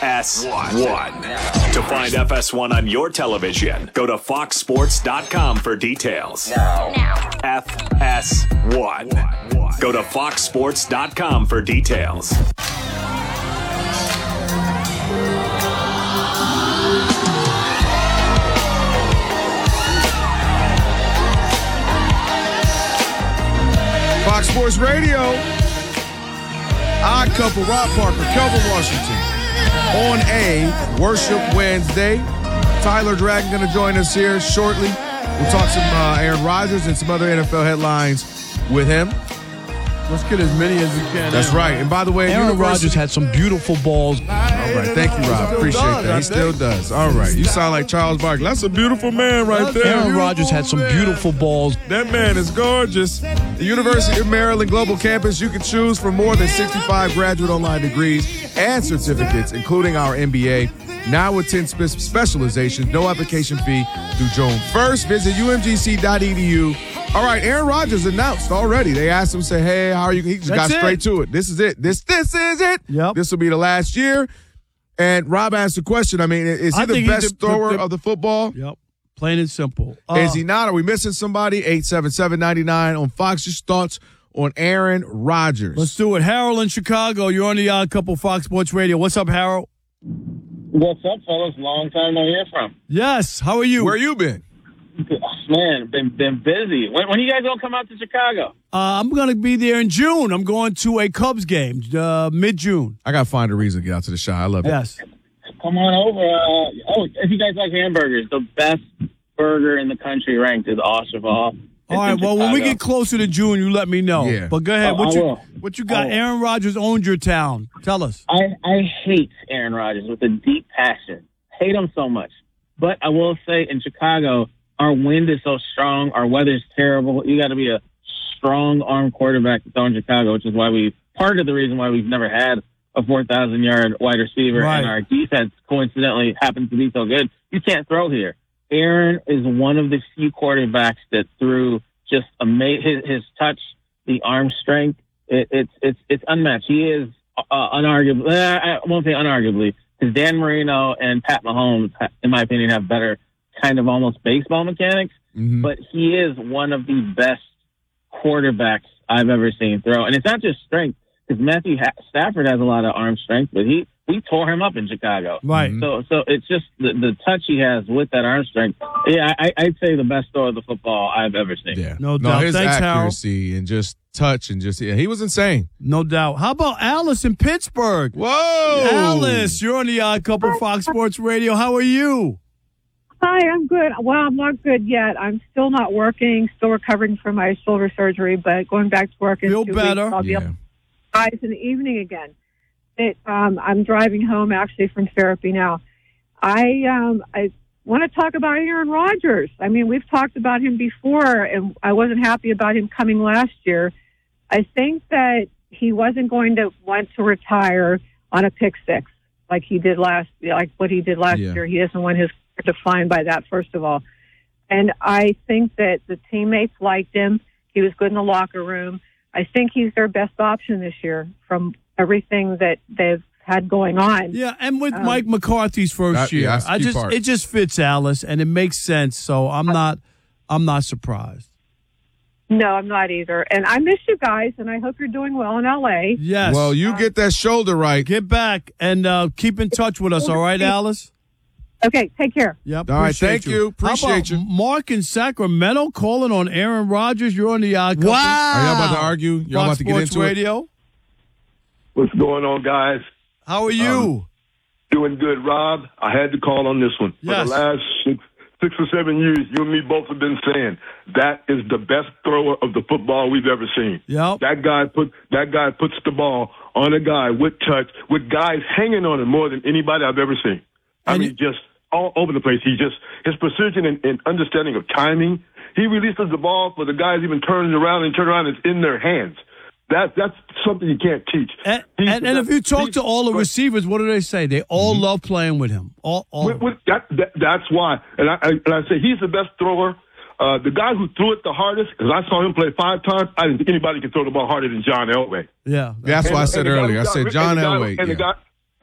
FS1. To find FS1 on your television, go to foxsports.com for details. Now. FS1. Go to foxsports.com for details. Fox Sports Radio. Odd Couple, Rob Parker, Kelvin Washington. On a Worship Wednesday. Tyler Dragon going to join us here shortly. We'll talk some Aaron Rodgers and some other NFL headlines with him. Let's get as many as we can. That's right. And by the way, Aaron Rodgers had some beautiful balls. All right. Thank you, Rob. Appreciate that. He still does. All right. You sound like Charles Barkley. That's a beautiful man right there. Aaron Rodgers had some beautiful balls. That man is gorgeous. The University of Maryland Global Campus, you can choose from more than 65 graduate online degrees and certificates, including our MBA. Now with 10 specializations, no application fee through June 1st. Visit umgc.edu. All right, Aaron Rodgers announced already. They asked him, say, hey, how are you? He just got straight to it. This is it. This is it. Yep. This will be the last year. And Rob asked the question, I mean, is he the best thrower of the football? Yep. Plain and simple. Is he not? Are we missing somebody? 877-99 on Fox. Just thoughts on Aaron Rodgers. Let's do it. Harold in Chicago. You're on the Odd Couple Fox Sports Radio. What's up, Harold? What's up, fellas? Long time no hear from. Yes. How are you? Where you been? Man, been busy. When you guys all come out to Chicago? I'm going to be there in June. I'm going to a Cubs game, mid-June. I got to find a reason to get out to the Chi. I love it. Yes. Come on over. If you guys like hamburgers, the best burger in the country ranked is Oshaval. All right, well, when we get closer to June, you let me know. Yeah. But go ahead. What you got? Aaron Rodgers owned your town. Tell us. I hate Aaron Rodgers with a deep passion. Hate him so much. But I will say in Chicago, our wind is so strong. Our weather's terrible. You got to be a strong-arm quarterback to throw in Chicago, which is why part of the reason why we've never had a 4,000-yard wide receiver, right. And our defense coincidentally happens to be so good. You can't throw here. Aaron is one of the few quarterbacks that threw just his touch, the arm strength. It's unmatched. He is unarguably. I won't say unarguably, because Dan Marino and Pat Mahomes, in my opinion, have better kind of almost baseball mechanics. Mm-hmm. But he is one of the best quarterbacks I've ever seen throw, and it's not just strength. Because Matthew Stafford has a lot of arm strength, but we tore him up in Chicago. Right. So it's just the touch he has with that arm strength. Yeah, I'd say the best throw of the football I've ever seen. Yeah. No doubt. His Thanks, accuracy Harold. and just touch and he was insane. No doubt. How about Alice in Pittsburgh? Whoa. Alice, you're on the Odd Couple Fox Sports Radio. How are you? Hi, I'm good. Well, I'm not good yet. I'm still not working, still recovering from my shoulder surgery, but going back to work in Feel 2 better. weeks. I'll be able to rise in the evening again. I'm driving home actually from therapy now. I want to talk about Aaron Rodgers. I mean, we've talked about him before, and I wasn't happy about him coming last year. I think that he wasn't going to want to retire on a pick six like what he did last year. He doesn't want his career defined by that, first of all. And I think that the teammates liked him. He was good in the locker room. I think he's their best option this year from everything that they've had going on. Yeah, and with Mike McCarthy's first year, it just fits Alice, and it makes sense. So I'm not surprised. No, I'm not either. And I miss you guys, and I hope you're doing well in L.A. Yes. Well, you get that shoulder right. Get back and keep in touch with us, all right, Alice? Okay, take care. Yep. All right, thank you. Appreciate you. Mark in Sacramento calling on Aaron Rodgers. You're on the Odd Couple. Wow. Are y'all about to argue? Y'all about to get into Radio? it? What's going on, guys? How are you? Doing good, Rob. I had to call on this one. Yes. For the last 6 or 7 years, you and me both have been saying that is the best thrower of the football we've ever seen. Yep. That guy puts the ball on a guy with touch, with guys hanging on him more than anybody I've ever seen. Just all over the place. His precision and understanding of timing. He releases the ball for the guys even turning around, and it's in their hands. That's something you can't teach. And if you talk to all the receivers, what do they say? They all love playing with him. That's why. And I say he's the best thrower. The guy who threw it the hardest, because I saw him play 5 times, I didn't think anybody could throw the ball harder than John Elway. Yeah. That's what I said earlier. I said John Elway.